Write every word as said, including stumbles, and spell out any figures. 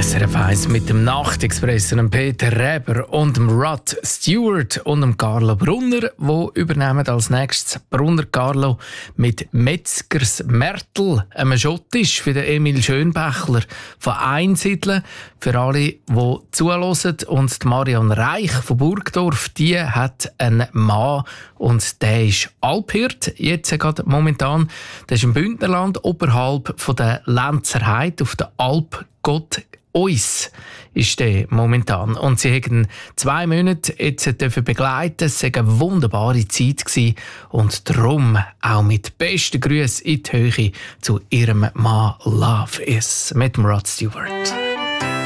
S R F eins mit dem Nachtexpress, dem Peter Reber und dem Rod Stewart und dem Carlo Brunner, wo übernehmen als nächstes Brunner Carlo mit Metzgers Märtel, einem Schottisch für den Emil Schönbächler von Einsiedeln. Für alle, die zuhören, und die Marianne Reich von Burgdorf, die hat einen Mann und der ist Alphirt, jetzt gerade momentan. Der ist im Bündnerland, oberhalb von der Lenzer Heide auf der Alp Gott uns ist der momentan. Und sie haben zwei Monate jetzt dürfen begleiten. Es war eine wunderbare Zeit gewesen. Und darum auch mit besten Grüßen in die Höhe zu ihrem Mann Love Is mit dem Rod Stewart.